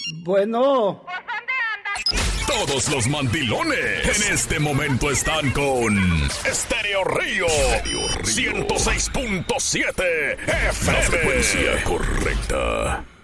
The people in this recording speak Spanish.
Bueno. Todos los mandilones en este momento están con Estéreo Río 106.7 FM. La frecuencia correcta.